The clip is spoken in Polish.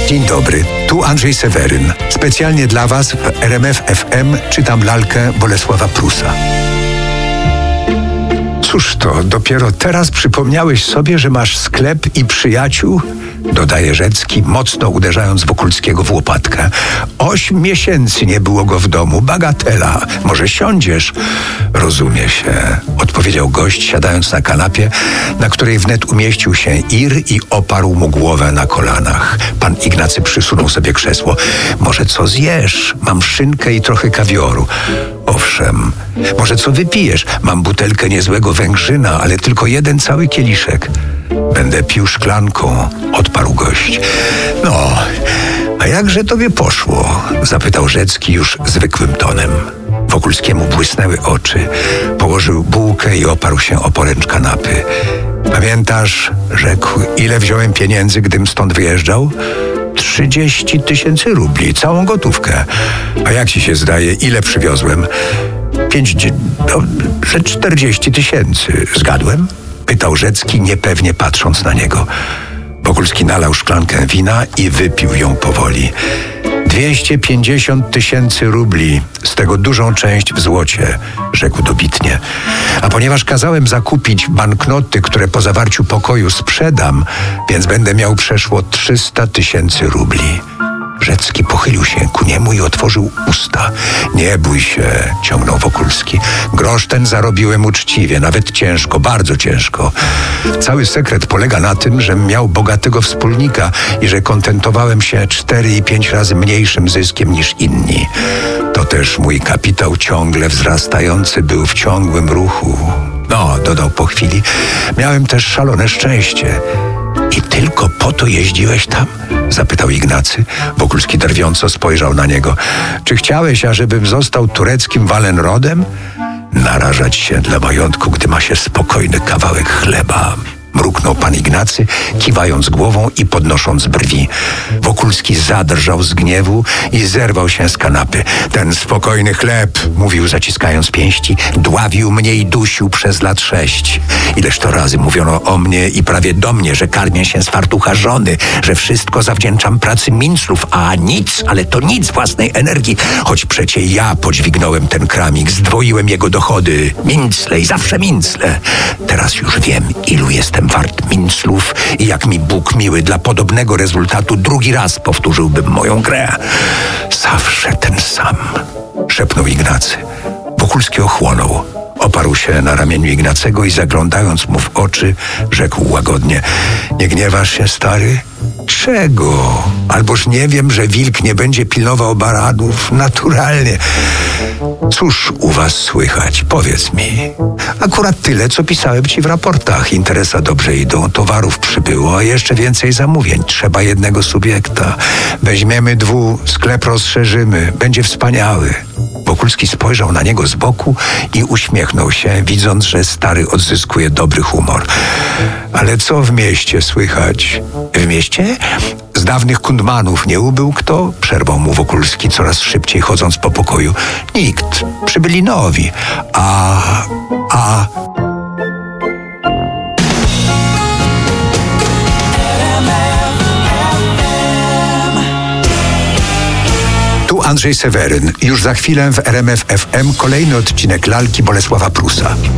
Dzień dobry, tu Andrzej Seweryn. Specjalnie dla Was w RMF FM czytam lalkę Bolesława Prusa. Cóż to, dopiero teraz przypomniałeś sobie, że masz sklep i przyjaciół? Dodaje Rzecki, mocno uderzając Wokulskiego w łopatkę. 8 miesięcy nie było go w domu. Bagatela. Może siądziesz? Rozumie się, odpowiedział gość, siadając na kanapie, na której wnet umieścił się Ir i oparł mu głowę na kolanach. Pan Ignacy przysunął sobie krzesło. Może co zjesz? Mam szynkę i trochę kawioru. Owszem. Może co wypijesz? Mam butelkę niezłego węgrzyna, ale tylko jeden cały kieliszek. Będę pił szklanką, odparł gość. No, a jakże tobie poszło? Zapytał Rzecki już zwykłym tonem. Wokulskiemu błysnęły oczy. Położył bułkę i oparł się o poręcz kanapy. Pamiętasz, rzekł, ile wziąłem pieniędzy, gdym stąd wyjeżdżał? 30 000 rubli, całą gotówkę. A jak ci się zdaje, ile przywiozłem? 40 000. Zgadłem? Pytał Rzecki, niepewnie patrząc na niego. Wokulski nalał szklankę wina i wypił ją powoli. 250 000 rubli, z tego dużą część w złocie, rzekł dobitnie. A ponieważ kazałem zakupić banknoty, które po zawarciu pokoju sprzedam, więc będę miał przeszło 300 000 rubli. Rzecki pochylił się ku niemu i otworzył usta. Nie bój się, ciągnął Wokulski. Grosz ten zarobiłem uczciwie, nawet ciężko, bardzo ciężko. Cały sekret polega na tym, żem miał bogatego wspólnika i że kontentowałem się 4 i 5 razy mniejszym zyskiem niż inni. To też mój kapitał ciągle wzrastający był w ciągłym ruchu. No, dodał po chwili, miałem też szalone szczęście. I tylko po to jeździłeś tam? Zapytał Ignacy. Wokulski drwiąco spojrzał na niego. Czy chciałeś, ażebym został tureckim Wallenrodem? Narażać się dla majątku, gdy ma się spokojny kawałek chleba. Mruknął pan Ignacy, kiwając głową i podnosząc brwi. Wokulski zadrżał z gniewu i zerwał się z kanapy. Ten spokojny chleb, mówił zaciskając pięści, dławił mnie i dusił przez lat 6. Ileż to razy mówiono o mnie i prawie do mnie, że karmię się z fartucha żony, że wszystko zawdzięczam pracy Minclów, a nic, ale to nic własnej energii, choć przecie ja podźwignąłem ten kramik, zdwoiłem jego dochody. Mincle i zawsze Mincle. Teraz już wiem, ilu jestem wart Minclów i jak mi Bóg miły, dla podobnego rezultatu drugi raz powtórzyłbym moją grę. Zawsze ten sam, szepnął Ignacy. Wokulski ochłonął. Oparł się na ramieniu Ignacego i zaglądając mu w oczy, rzekł łagodnie: nie gniewasz się, stary? Czego? Alboż nie wiem, że wilk nie będzie pilnował baranów. Naturalnie. Cóż u was słychać? Powiedz mi. Akurat tyle, co pisałem ci w raportach. Interesa dobrze idą, towarów przybyło, a jeszcze więcej zamówień. Trzeba jednego subiekta. Weźmiemy 2, sklep rozszerzymy. Będzie wspaniały. Wokulski spojrzał na niego z boku i uśmiechnął się, widząc, że stary odzyskuje dobry humor. Ale co w mieście słychać? W mieście? Z dawnych kundmanów nie ubył kto? Przerwał mu Wokulski, coraz szybciej chodząc po pokoju. Nikt. Przybyli nowi. Tu Andrzej Seweryn. Już za chwilę w RMF FM kolejny odcinek lalki Bolesława Prusa.